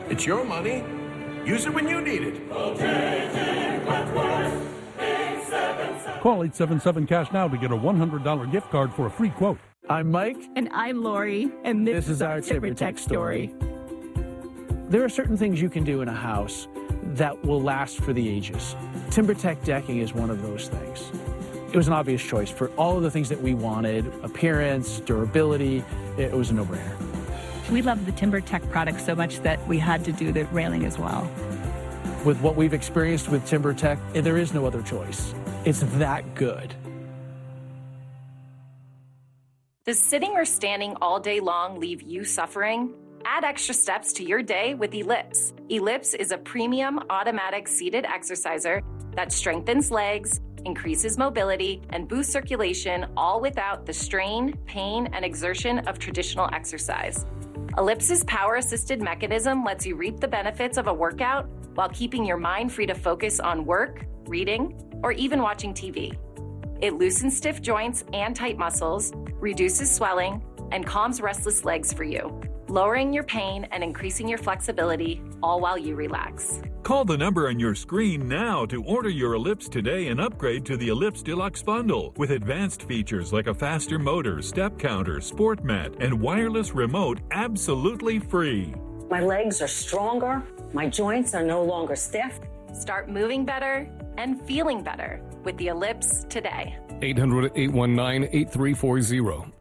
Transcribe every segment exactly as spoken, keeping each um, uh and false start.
It's your money. Use it when you need it. Call eight seven seven cash now to get a one hundred dollars gift card for a free quote. I'm Mike. And I'm Lori. And this, this is our TimberTech story. There are certain things you can do in a house that will last for the ages. TimberTech decking is one of those things. It was an obvious choice for all of the things that we wanted: appearance, durability. It was a no-brainer. We love the TimberTech products so much that we had to do the railing as well. With what we've experienced with TimberTech, there is no other choice. It's that good. Does sitting or standing all day long leave you suffering? Add extra steps to your day with Ellipse. Ellipse is a premium automatic seated exerciser that strengthens legs, increases mobility, and boosts circulation, all without the strain, pain, and exertion of traditional exercise. Ellipse's power-assisted mechanism lets you reap the benefits of a workout while keeping your mind free to focus on work, reading, or even watching T V. It loosens stiff joints and tight muscles, reduces swelling, and calms restless legs for you, lowering your pain and increasing your flexibility, all while you relax. Call the number on your screen now to order your Ellipse today and upgrade to the Ellipse Deluxe Bundle with advanced features like a faster motor, step counter, sport mat, and wireless remote absolutely free. My legs are stronger. My joints are no longer stiff. Start moving better and feeling better with the Ellipse today. eight hundred, eight one nine, eight three four zero.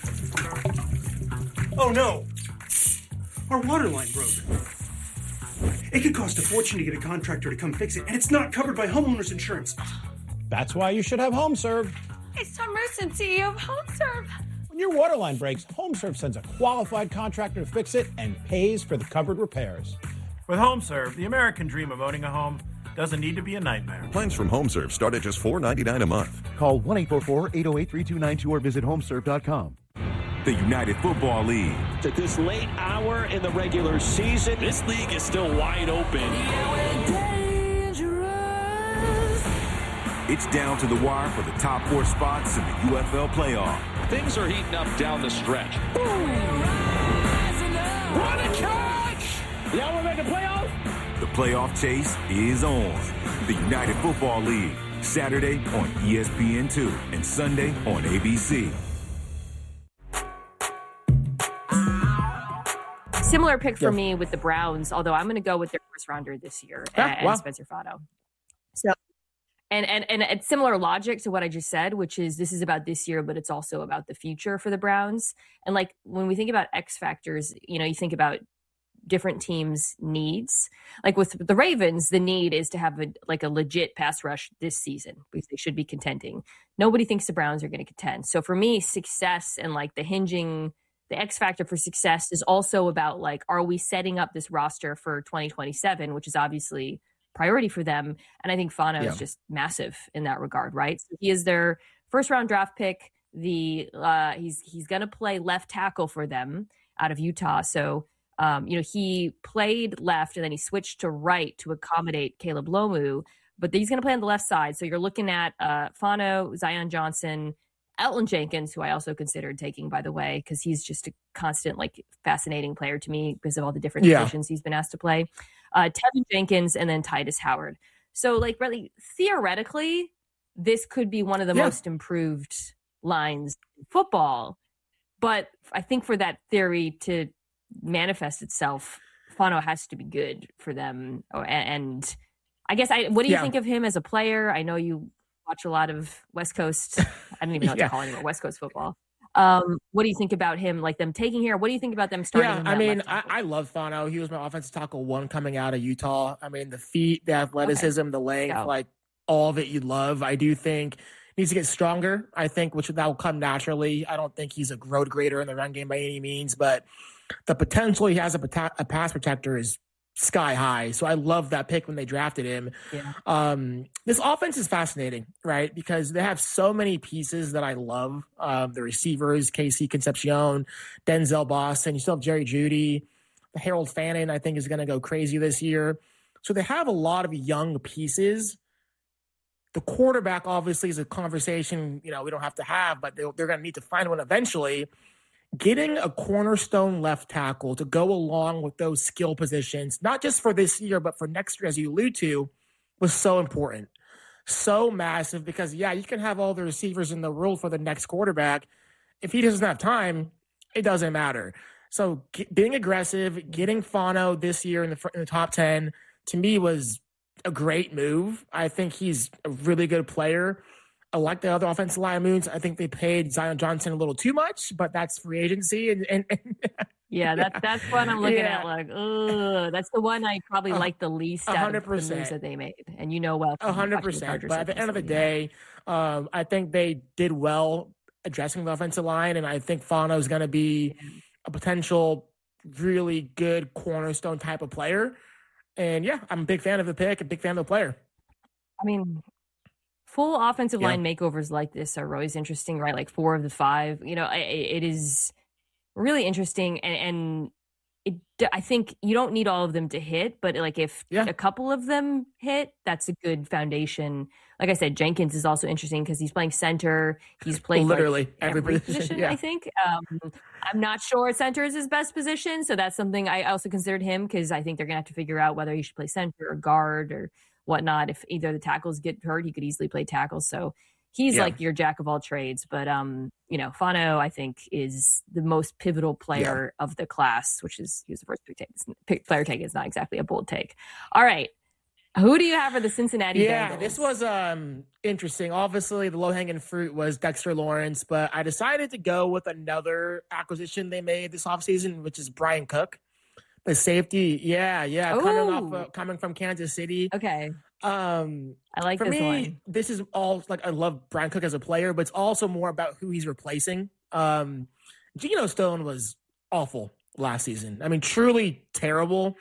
Oh no! Our water line broke. It could cost a fortune to get a contractor to come fix it, and it's not covered by homeowners insurance. That's why you should have HomeServe. It's Tom Merson, C E O of HomeServe. When your water line breaks, HomeServe sends a qualified contractor to fix it and pays for the covered repairs. With HomeServe, the American dream of owning a home doesn't need to be a nightmare. Plans from HomeServe start at just four dollars and ninety-nine cents a month. Call one eight four four, eight oh eight, three two nine two or visit homeserve dot com. The United Football League. At this late hour in the regular season, this league is still wide open. It's down to the wire for the top four spots in the U F L playoff. Things are heating up down the stretch. Boom! What a catch! Y'all want to make the playoffs? The playoff chase is on. The United Football League, Saturday on E S P N two and Sunday on A B C. Similar pick for Yeah. me with the Browns, although I'm going to go with their first rounder this year, Yeah, and wow. Spencer Fano. So, and and and it's similar logic to what I just said, which is this is about this year, but it's also about the future for the Browns. And like when we think about X factors, you know, you think about different teams' needs. Like with the Ravens, the need is to have a like a legit pass rush this season because they should be contending. Nobody thinks the Browns are going to contend. So for me, success and like the hinging. The X factor for success is also about like, are we setting up this roster for twenty twenty-seven, which is obviously priority for them. And I think Fano Yeah. is just massive in that regard, right? So he is their first round draft pick. The uh, he's he's going to play left tackle for them out of Utah. So um, you know he played left and then he switched to right to accommodate Caleb Lomu, but he's going to play on the left side. So you're looking at uh, Fano, Zion Johnson, Elton Jenkins, who I also considered taking, by the way, because he's just a constant, like, fascinating player to me because of all the different Yeah. positions he's been asked to play. Uh, Tevin Jenkins and then Titus Howard. So, like, really, theoretically, this could be one of the Yeah. most improved lines in football. But I think for that theory to manifest itself, Fano has to be good for them. Oh, a- And I guess, I what do you Yeah. think of him as a player? I know you watch a lot of West Coast. I don't even know what Yeah. to call it anymore. West Coast football. Um, what do you think about him? Like them taking here? What do you think about them starting? Yeah, him I at mean, left I, tackle? I love Fano. He was my offensive tackle one coming out of Utah. I mean, the feet, the athleticism, the length, Yeah. like all of it you love. I do think he needs to get stronger, I think, which that will come naturally. I don't think he's a road grader in the run game by any means, but the potential he has a, pata- a pass protector is sky high. So I love that pick when they drafted him. Yeah. Um, this offense is fascinating, right? Because they have so many pieces that I love. Um, the receivers, Casey Concepcion, Denzel Boston. You still have Jerry Jeudy. Harold Fannin, I think, is going to go crazy this year. So they have a lot of young pieces. The quarterback, obviously, is a conversation, you know, we don't have to have, but they're, they're going to need to find one eventually. getting a cornerstone left tackle to go along with those skill positions, not just for this year, but for next year, as you allude to, was so important. So massive because, yeah, you can have all the receivers in the world for the next quarterback. If he doesn't have time, it doesn't matter. So get, being aggressive, getting Fano this year in the, in the top ten, to me was a great move. I think he's a really good player. I like the other offensive line moves. I think they paid Zion Johnson a little too much, but that's free agency. And, and, and yeah, that's that's what I'm looking yeah. at. Like, oh, that's the one I probably Uh, like the least out one of hundred the moves percent. that they made. And you know well, A hundred percent. But at the end of the day, um, I think they did well addressing the offensive line, and I think Fano is going to be a potential really good cornerstone type of player. And yeah, I'm a big fan of the pick, a big fan of the player. I mean, full offensive Yeah. line makeovers like this are always interesting, right? Like four of the five, you know, I, it is really interesting. And, and it, I think you don't need all of them to hit, but like if yeah. a couple of them hit, that's a good foundation. Like I said, Jenkins is also interesting because he's playing center. He's played literally like every, every position. position, Yeah. I think. Um, I'm not sure center is his best position. So that's something I also considered him because I think they're going to have to figure out whether he should play center or guard or whatnot. If either the tackles get hurt, he could easily play tackles. So he's Yeah. like your jack of all trades. But, um, you know, Fano, I think, is the most pivotal player of the class, which is he was the first pick, take, pick player take. It's not exactly a bold take. All right. Who do you have for the Cincinnati Yeah, Bengals? this was um interesting. Obviously, the low-hanging fruit was Dexter Lawrence, but I decided to go with another acquisition they made this offseason, which is Brian Cook, the safety. Yeah, yeah, coming off uh, coming from Kansas City. Okay. Um, I like for this me, one. this is all like I love Brian Cook as a player, but it's also more about who he's replacing. Um, Geno Stone was awful last season. I mean, truly terrible.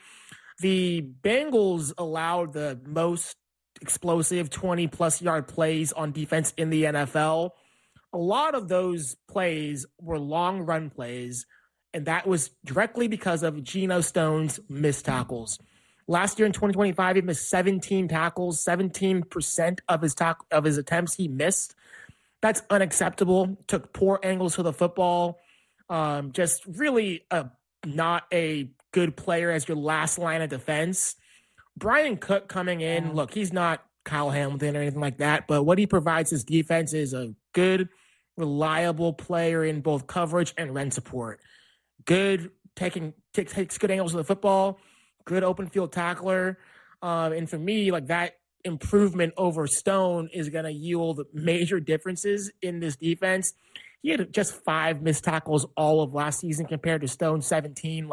The Bengals allowed the most explosive twenty-plus yard plays on defense in the N F L. A lot of those plays were long run plays, and that was directly because of Geno Stone's missed tackles. Last year in twenty twenty-five, he missed seventeen tackles, seventeen percent of his tack- of his attempts he missed. That's unacceptable. Took poor angles to the football. Um, just really a, not a good player as your last line of defense. Brian Cook coming in, yeah. look, he's not Kyle Hamilton or anything like that, but what he provides his defense is a good, reliable player in both coverage and run support. Good, taking t- takes good angles of the football, good open field tackler. Um, and for me, like that improvement over Stone is going to yield major differences in this defense. He had just five missed tackles all of last season compared to Stone's seventeen.